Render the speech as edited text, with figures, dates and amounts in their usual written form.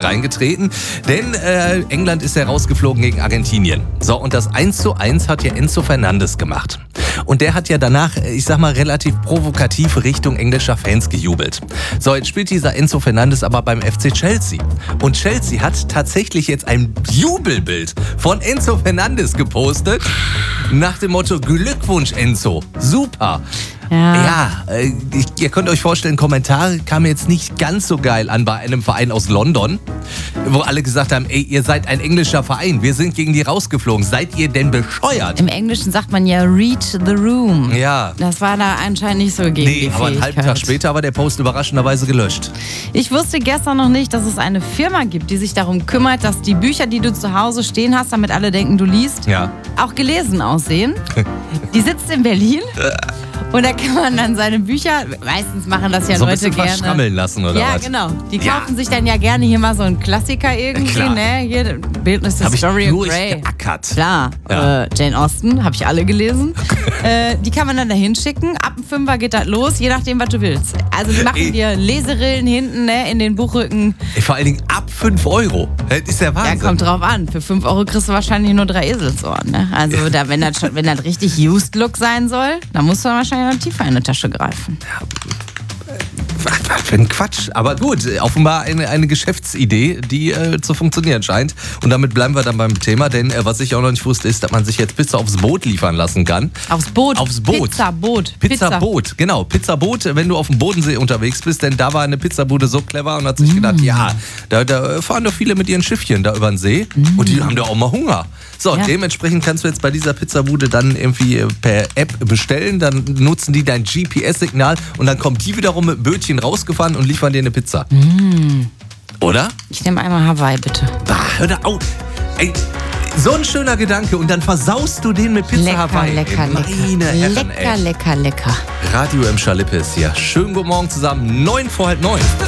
reingetreten, denn England ist ja rausgeflogen gegen Argentinien. So, und das 1:1 hat ja Enzo Fernandes gemacht. Und der hat ja danach, ich sag mal, relativ provokativ Richtung englischer Fans gejubelt. So, jetzt spielt dieser Enzo Fernandes aber beim FC Chelsea. Und Chelsea hat tatsächlich jetzt ein Jubelbild von Enzo Fernandes gepostet. Nach dem Motto, Glückwunsch Enzo, super. Ja, ihr könnt euch vorstellen, Kommentare kamen jetzt nicht ganz so geil an bei einem Verein aus London, wo alle gesagt haben, ey, ihr seid ein englischer Verein, wir sind gegen die rausgeflogen, seid ihr denn bescheuert? Im Englischen sagt man ja read the room. Ja. Das war da anscheinend nicht so gegen die Fähigkeit. Aber einen halben Tag später war der Post überraschenderweise gelöscht. Ich wusste gestern noch nicht, dass es eine Firma gibt, die sich darum kümmert, dass die Bücher, die du zu Hause stehen hast, damit alle denken, du liest, auch gelesen aussehen. Die sitzt in Berlin. Und da kann man dann seine Bücher, meistens machen das ja so Leute ein bisschen gerne. verschrammeln lassen, oder was? Ja, genau. Die kaufen sich dann ja gerne hier mal so einen Klassiker irgendwie, Klar. ne? Hier, Bildnis der Story of Grey. Klar. Jane Austen, habe ich alle gelesen. Die kann man dann da hinschicken. Ab dem 5er geht das los, je nachdem, was du willst. Also die machen dir Leserillen hinten, ne, in den Buchrücken. Vor allen Dingen ab 5 €. Das ist ja Wahnsinn. Ja, kommt drauf an. Für 5 € kriegst du wahrscheinlich nur 3 Eselsohren, ne? Also wenn das richtig Used Look sein soll, dann musst du dann wahrscheinlich noch tiefer in die Tasche greifen. Was für ein Quatsch. Aber gut, offenbar eine Geschäftsidee, die zu funktionieren scheint. Und damit bleiben wir dann beim Thema, denn was ich auch noch nicht wusste, ist, dass man sich jetzt Pizza aufs Boot liefern lassen kann. Aufs Boot? Aufs Boot. Pizzaboot, genau. Pizzaboot, wenn du auf dem Bodensee unterwegs bist, denn da war eine Pizzabude so clever und hat sich gedacht, ja, da fahren doch viele mit ihren Schiffchen da über den See und die haben da auch mal Hunger. So, dementsprechend kannst du jetzt bei dieser Pizzabude dann irgendwie per App bestellen, dann nutzen die dein GPS-Signal und dann kommt die wiederum mit dem Bötchen rausgefahren und liefern dir eine Pizza. Oder? Ich nehme einmal Hawaii, bitte. Hör da auf. Ey, so ein schöner Gedanke und dann versaust du den mit Pizza Hawaii. Lecker. Radio im Schalippe ist hier. Schönen guten Morgen zusammen, 9 vor halb 9.